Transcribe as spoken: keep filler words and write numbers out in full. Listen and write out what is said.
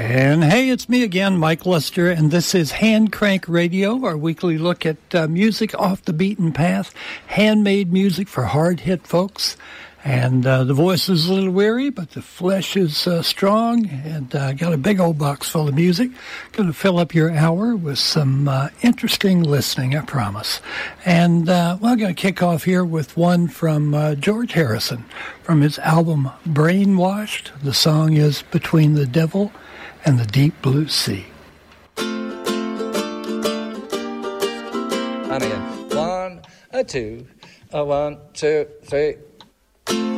And hey, it's me again, Mike Lester, and this is Hand Crank Radio, our weekly look at uh, music off the beaten path, handmade music for hard-hit folks. And uh, the voice is a little weary, but the flesh is uh, strong, and uh, got a big old box full of music. Going to fill up your hour with some uh, interesting listening, I promise. And uh, well, I'm going to kick off here with one from uh, George Harrison from his album Brainwashed. The song is Between the Devil and the Deep Blue Sea. And again, one, a two, a one, two, three.